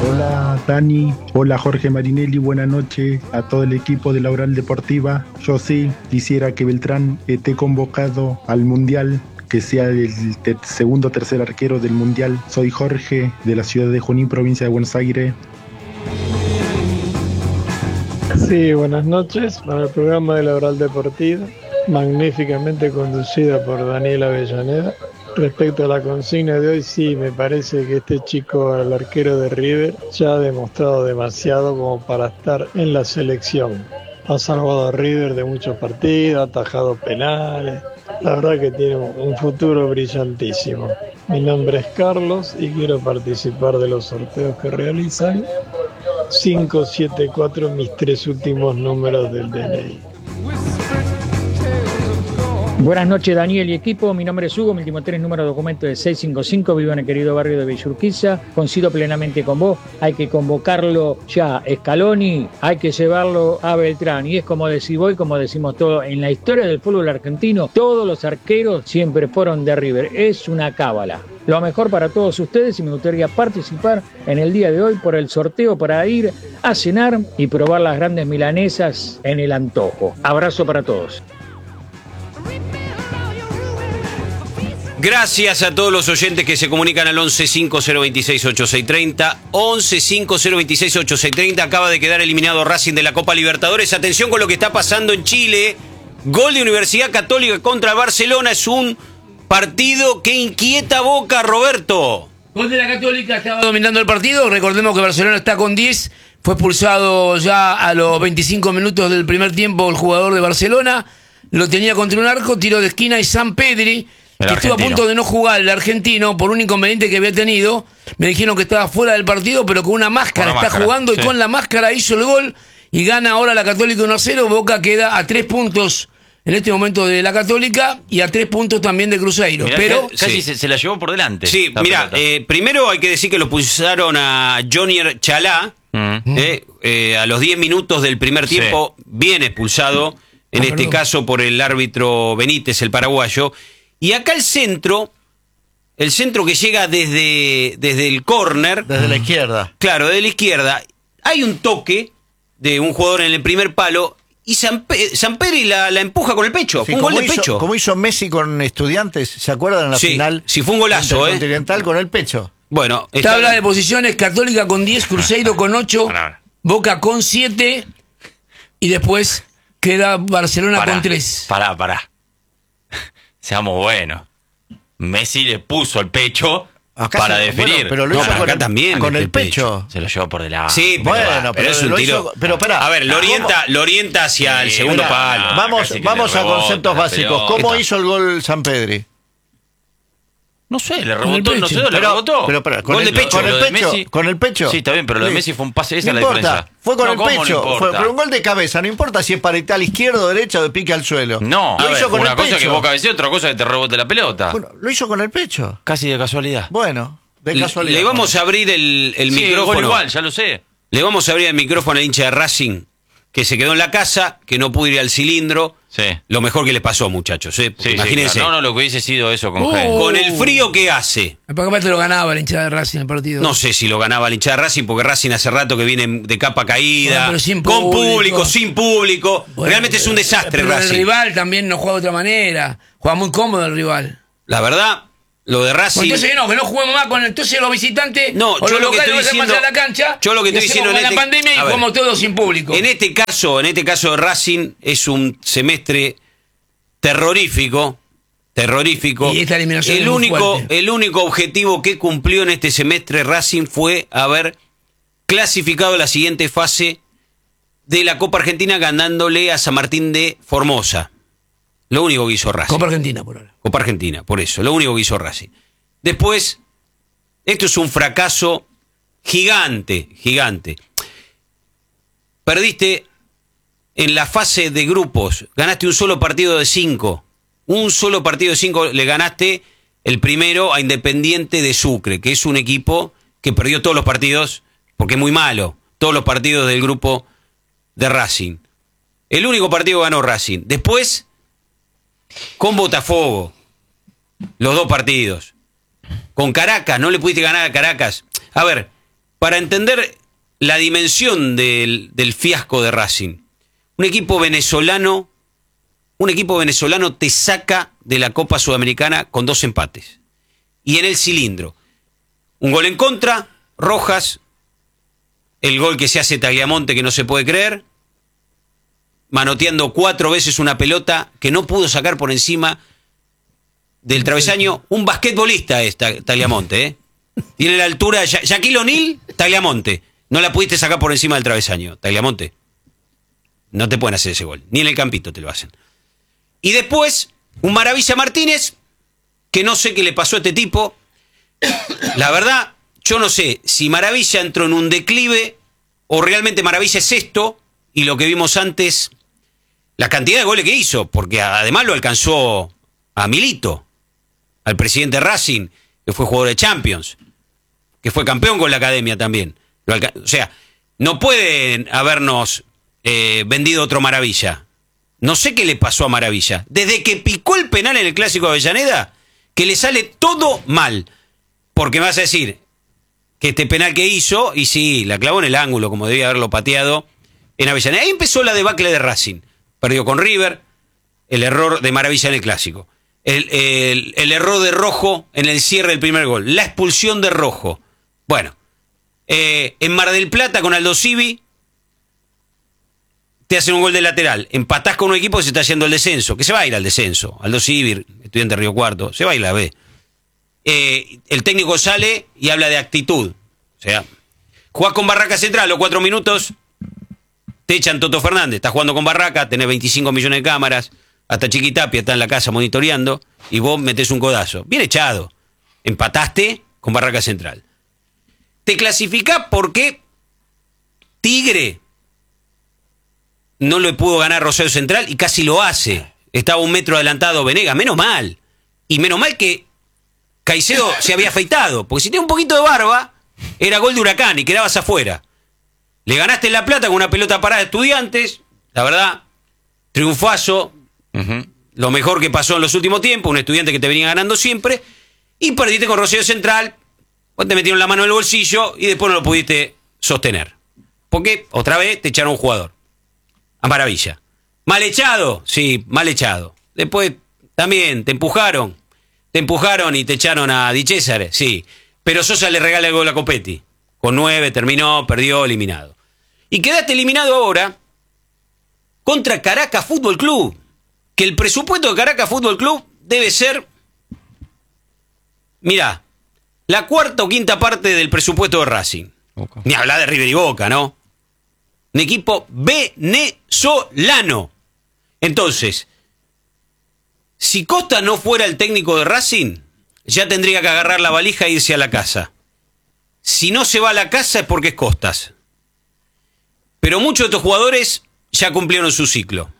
Hola Dani, hola Jorge Marinelli, buenas noches a todo el equipo de la Oral Deportiva. Yo sí quisiera que Beltrán esté convocado al Mundial, que sea el segundo o tercer arquero del Mundial. Soy Jorge, de la ciudad de Junín, provincia de Buenos Aires. Sí, buenas noches para el programa de la Oral Deportiva, magníficamente conducida por Daniel Avellaneda. Respecto a la consigna de hoy, sí, me parece que este chico, el arquero de River, ya ha demostrado demasiado como para estar en la selección. Ha salvado a River de muchos partidos, ha atajado penales. La verdad que tiene un futuro brillantísimo. Mi nombre es Carlos y quiero participar de los sorteos que realizan. 574, mis 3 últimos números del DNI. Buenas noches, Daniel y equipo. Mi nombre es Hugo, mi último 3 número de documento de 655. Vivo en el querido barrio de Villa Urquiza. Coincido plenamente con vos. Hay que convocarlo ya, Scaloni. Hay que llevarlo a Beltrán. Y es como decís vos y como decimos todos. En la historia del fútbol argentino, todos los arqueros siempre fueron de River. Es una cábala. Lo mejor para todos ustedes y me gustaría participar en el día de hoy por el sorteo para ir a cenar y probar las grandes milanesas en el antojo. Abrazo para todos. Gracias a todos los oyentes que se comunican al 1150268630. 1150268630. Acaba de quedar eliminado Racing de la Copa Libertadores. Atención con lo que está pasando en Chile. Gol de Universidad Católica contra Barcelona. Es un partido que inquieta a Boca, Roberto. Gol de la Católica, estaba dominando el partido. Recordemos que Barcelona está con 10. Fue expulsado ya a los 25 minutos del primer tiempo el jugador de Barcelona. Lo tenía contra un arco, tiro de esquina y Sampedri, que estuvo a punto de no jugar, el argentino, por un inconveniente que había tenido. Me dijeron que estaba fuera del partido, pero con una máscara está jugando, sí. Y con la máscara hizo el gol y gana ahora la Católica 1-0. Boca queda a 3 puntos en este momento de la Católica y a 3 puntos también de Cruzeiro. Mirá, pero casi se la llevó por delante. Sí, mira, primero hay que decir que lo pusieron a Jonier Chalá a los 10 minutos del primer tiempo, bien expulsado, en este caso por el árbitro Benítez, el paraguayo. Y acá el centro que llega desde el córner. Desde la izquierda. Claro, desde la izquierda. Hay un toque de un jugador en el primer palo y Sampedri la empuja con el pecho. Sí, fue un gol de pecho. Como hizo Messi con Estudiantes, ¿se acuerdan en la final? Sí, fue un golazo, Continental con el pecho. Bueno, tabla de posiciones: Católica con 10, Cruzeiro con 8, Boca con 7 y después queda Barcelona con 3. Pará. Seamos buenos. Messi le puso el pecho para definir. Bueno, pero lo hizo acá también. Con el pecho. Se lo llevó por delante. Sí, pero es un tiro. Pero pará. A ver, lo orienta hacia el segundo palo. Vamos a conceptos básicos. ¿Cómo hizo el gol Sampedri? No sé, le rebotó, le rebotó. Pero gol de pecho. ¿Con el pecho? Sí, está bien, pero lo de Messi fue un pase, esa no es la importa, diferencia. fue con el pecho, no fue un gol de cabeza, no importa si es para izquierdo, derecha o de pique al suelo. No, lo hizo con una el cosa pecho. que vos cabeceás, otra cosa que te rebote la pelota. Bueno, lo hizo con el pecho. Casi de casualidad. Bueno, de casualidad. Le vamos a abrir el micrófono. Gol igual, ya lo sé. Le vamos a abrir el micrófono al hincha de Racing, que se quedó en la casa, que no pudo ir al cilindro. Sí. Lo mejor que le pasó, muchachos. Imagínense. Claro. No, lo que hubiese sido eso con Gen. Con el frío que hace. Aparte lo ganaba la hinchada de Racing el partido. No sé si lo ganaba la hinchada de Racing, porque Racing hace rato que viene de capa caída, bueno, sin con público, sin público. Bueno, realmente es un desastre pero Racing. El rival también no juega de otra manera. Juega muy cómodo el rival. La verdad, lo de Racing. Pues entonces que no juguemos más con entonces los visitantes. No, o yo los lo que locales estoy diciendo, a la cancha. yo lo que estoy diciendo en la pandemia y jugamos todos sin público. En este caso de Racing es un semestre terrorífico. Y esta eliminación el único objetivo que cumplió en este semestre Racing fue haber clasificado la siguiente fase de la Copa Argentina ganándole a San Martín de Formosa. Lo único que hizo Racing. Copa Argentina, por ahora. Copa Argentina, por eso. Lo único que hizo Racing. Después, esto es un fracaso gigante. Perdiste en la fase de grupos. Ganaste un solo partido de 5. Le ganaste el primero a Independiente de Sucre, que es un equipo que perdió todos los partidos, porque es muy malo. Todos los partidos del grupo de Racing. El único partido que ganó Racing. Después, con Botafogo, los 2 partidos. Con Caracas, no le pudiste ganar a Caracas. A ver, para entender la dimensión del fiasco de Racing. Un equipo venezolano te saca de la Copa Sudamericana con 2 empates. Y en el cilindro, un gol en contra, Rojas, el gol que se hace Tagliamonte que no se puede creer, manoteando 4 veces una pelota que no pudo sacar por encima del travesaño. Un basquetbolista es Tagliamonte, ¿eh? Tiene la altura de Shaquille O'Neal, Tagliamonte. No la pudiste sacar por encima del travesaño, Tagliamonte. No te pueden hacer ese gol, ni en el campito te lo hacen. Y después, un Maravilla Martínez, que no sé qué le pasó a este tipo. La verdad, yo no sé si Maravilla entró en un declive o realmente Maravilla es esto y lo que vimos antes, la cantidad de goles que hizo, porque además lo alcanzó a Milito, al presidente de Racing, que fue jugador de Champions, que fue campeón con la academia también. O sea, no pueden habernos vendido otro Maravilla. No sé qué le pasó a Maravilla. Desde que picó el penal en el Clásico de Avellaneda, que le sale todo mal. Porque me vas a decir que este penal que hizo, y sí, la clavó en el ángulo, como debía haberlo pateado en Avellaneda. Ahí empezó la debacle de Racing. Perdió con River, el error de Maravilla en el Clásico. El error de Rojo en el cierre del primer gol. La expulsión de Rojo. Bueno, en Mar del Plata con Aldo Civi, te hacen un gol de lateral, empatás con un equipo que se está yendo al descenso, que se va a ir al descenso, Aldo Civi, estudiante de Río Cuarto, se va a ir a la B. El técnico sale y habla de actitud, o sea, jugás con Barraca Central, los 4 minutos, te echan Toto Fernández, estás jugando con Barraca, tenés 25 millones de cámaras, hasta Chiquitapia está en la casa monitoreando, y vos metés un codazo, bien echado, empataste con Barraca Central. Te clasificás porque Tigre no le pudo ganar Rosario Central y casi lo hace. Estaba 1 metro adelantado Venegas, menos mal. Y menos mal que Caicedo se había afeitado, porque si tenía un poquito de barba, era gol de Huracán y quedabas afuera. Le ganaste en La Plata con una pelota parada de Estudiantes, la verdad, triunfazo, lo mejor que pasó en los últimos tiempos, un Estudiante que te venía ganando siempre, y perdiste con Rosario Central, pues te metieron la mano en el bolsillo y después no lo pudiste sostener. Porque otra vez te echaron un jugador. A Maravilla. ¿Mal echado? Sí, mal echado. Después también te empujaron y te echaron a Di César, sí. Pero Sosa le regala el gol a Copetti. Con 9 terminó, perdió, eliminado. Y quedaste eliminado ahora contra Caracas Fútbol Club. Que el presupuesto de Caracas Fútbol Club debe ser, mirá, la 4ª o 5ª parte del presupuesto de Racing. Okay. Ni hablar de River y Boca, ¿no? Un equipo venezolano. Entonces, si Costa no fuera el técnico de Racing, ya tendría que agarrar la valija e irse a la casa. Si no se va a la casa es porque es Costas. Pero muchos de estos jugadores ya cumplieron su ciclo.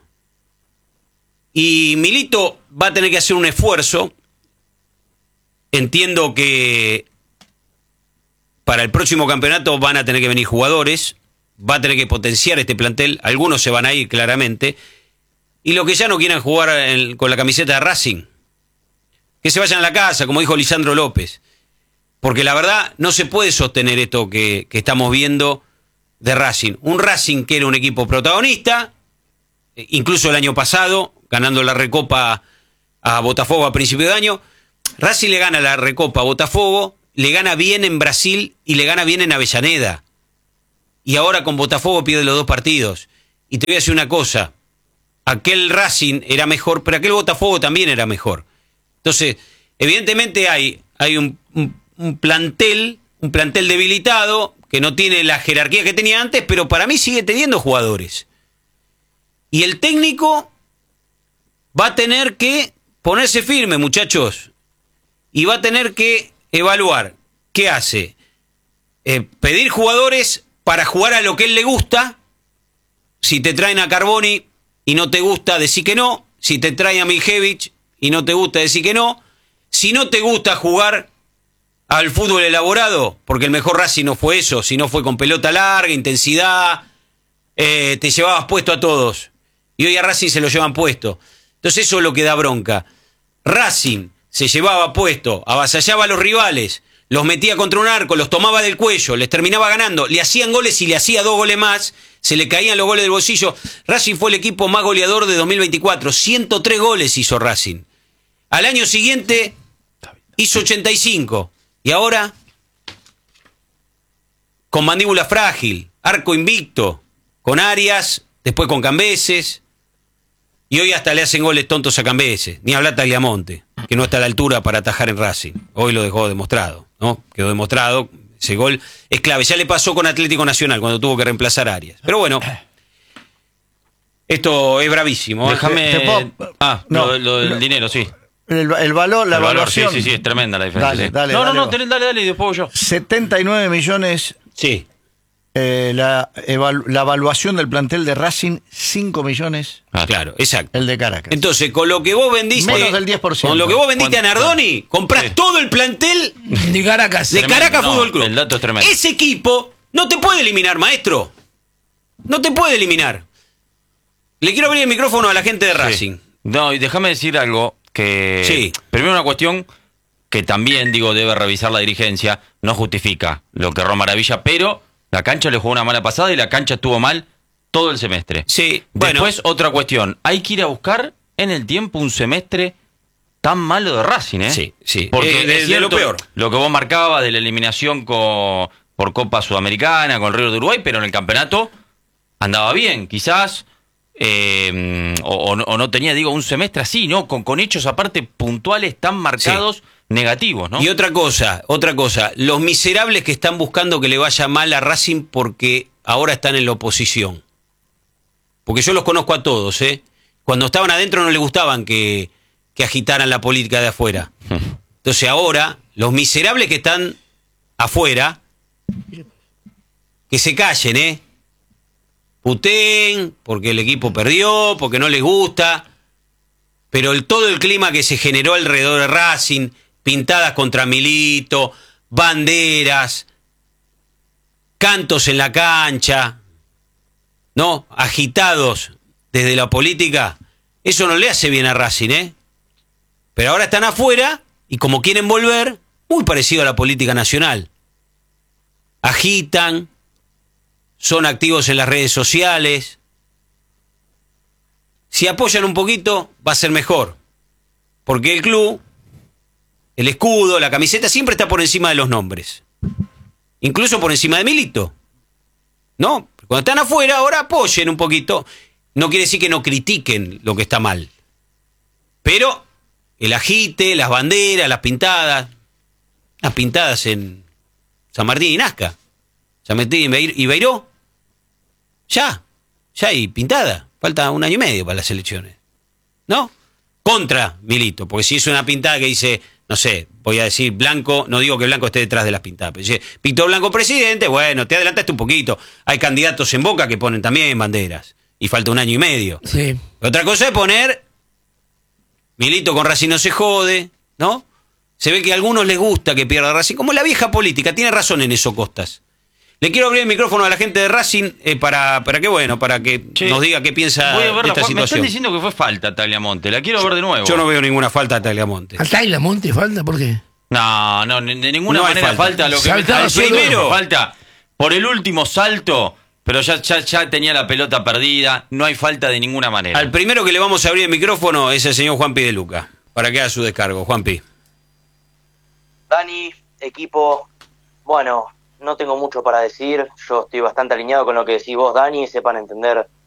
Y Milito va a tener que hacer un esfuerzo. Entiendo que para el próximo campeonato van a tener que venir jugadores. Va a tener que potenciar este plantel. Algunos se van a ir claramente. Y los que ya no quieran jugar con la camiseta de Racing, que se vayan a la casa, como dijo Lisandro López. Porque la verdad no se puede sostener esto que estamos viendo de Racing. Un Racing que era un equipo protagonista, incluso el año pasado, ganando la Recopa a Botafogo a principio de año. Racing le gana la Recopa a Botafogo, le gana bien en Brasil y le gana bien en Avellaneda. Y ahora con Botafogo pierde los 2 partidos. Y te voy a decir una cosa, aquel Racing era mejor, pero aquel Botafogo también era mejor. Entonces, evidentemente hay un plantel debilitado, que no tiene la jerarquía que tenía antes, pero para mí sigue teniendo jugadores. Y el técnico va a tener que ponerse firme, muchachos, y va a tener que evaluar qué hace. Pedir jugadores para jugar a lo que él le gusta. Si te traen a Carboni y no te gusta, decir que no. Si te traen a Miljevich y no te gusta, decir que no. Si no te gusta jugar al fútbol elaborado, porque el mejor Racing no fue eso, sino fue con pelota larga, intensidad, te llevabas puesto a todos. Y hoy a Racing se lo llevan puesto. Entonces eso es lo que da bronca. Racing se llevaba puesto, avasallaba a los rivales, los metía contra un arco, los tomaba del cuello, les terminaba ganando, le hacían goles y le hacía 2 goles más, se le caían los goles del bolsillo. Racing fue el equipo más goleador de 2024, 103 goles hizo Racing. Al año siguiente hizo 85, y ahora, con mandíbula frágil, arco invicto, con Arias, después con Cambeses, y hoy hasta le hacen goles tontos a Cambeses, ni hablar Tagliamonte, que no está a la altura para atajar en Racing. Hoy lo dejó demostrado, ¿no? Quedó demostrado, ese gol es clave. Ya le pasó con Atlético Nacional cuando tuvo que reemplazar a Arias. Pero bueno, esto es bravísimo. Déjame... No, lo del dinero, sí. El valor, la El valor, evaluación. sí, es tremenda la diferencia. Dale, sí. dale, No, dale. dale, y después voy yo. 79 millones. Sí. La evaluación del plantel de Racing, 5 millones. Claro, exacto. El de Caracas. Entonces, con lo que vos vendiste... Menos del 10%. Con lo que vos vendiste a ¿Cuánto? Nardoni, comprás Sí. todo el plantel De Caracas. de Tremendo, Caracas no, Fútbol Club. el dato es tremendo. Ese equipo no te puede eliminar, maestro. No te puede eliminar. Le quiero abrir el micrófono a la gente de Racing. Sí. No, y déjame decir algo que... Sí. Primero una cuestión que también, digo, debe revisar la dirigencia. No justifica lo que erró Maravilla, pero la cancha le jugó una mala pasada y la cancha estuvo mal todo el semestre. Sí, bueno. Después, otra cuestión. Hay que ir a buscar en el tiempo un semestre tan malo de Racing, ¿eh? Sí, sí. Porque De es cierto, lo peor. lo que vos marcabas de la eliminación por Copa Sudamericana, con el Río de Uruguay, pero en el campeonato andaba bien. Quizás... o no tenía, digo, un semestre así, ¿no? Con hechos aparte puntuales tan marcados negativos, ¿no? Y otra cosa, los miserables que están buscando que le vaya mal a Racing porque ahora están en la oposición. Porque yo los conozco a todos, ¿eh? Cuando estaban adentro no les gustaban que agitaran la política de afuera. Entonces ahora, los miserables que están afuera, que se callen, ¿eh? Puteen, porque el equipo perdió, porque no les gusta, pero todo el clima que se generó alrededor de Racing, pintadas contra Milito, banderas, cantos en la cancha, ¿no? Agitados desde la política, eso no le hace bien a Racing, ¿eh? Pero ahora están afuera y como quieren volver, muy parecido a la política nacional. Agitan, son activos en las redes sociales. Si apoyan un poquito, va a ser mejor. Porque el club, el escudo, la camiseta, siempre está por encima de los nombres. Incluso por encima de Milito. ¿No? Cuando están afuera, ahora apoyen un poquito. No quiere decir que no critiquen lo que está mal. Pero el agite, las banderas, las pintadas en San Martín y Nazca. San Martín y Beiró. Ya hay pintada. Falta 1 año y medio para las elecciones. ¿No? Contra Milito. Porque si es una pintada que dice, no sé, voy a decir Blanco, no digo que Blanco esté detrás de las pintadas, pero dice, pintó Blanco presidente, bueno, te adelantaste un poquito. Hay candidatos en Boca que ponen también banderas. Y falta 1 año y medio. Sí. Otra cosa es poner Milito con Racing no se jode, ¿no? Se ve que a algunos les gusta que pierda Racing, como la vieja política, tiene razón en eso Costas. Le quiero abrir el micrófono a la gente de Racing para que Che, nos diga qué piensa voy a de verla, esta Juan. Me están situación. diciendo que fue falta a Tagliamonte. La quiero ver de nuevo. Yo no veo ninguna falta a Tagliamonte. ¿A Tagliamonte falta? ¿Por qué? No, de ninguna No hay manera falta. falta lo que Saltaba al solo. primero falta por el último salto, pero ya tenía la pelota perdida, no hay falta de ninguna manera. Al primero que le vamos a abrir el micrófono es el señor Juanpi de Luca, para que haga su descargo. Juanpi. Dani, equipo, bueno, no tengo mucho para decir, yo estoy bastante alineado con lo que decís vos, Dani, sepan entender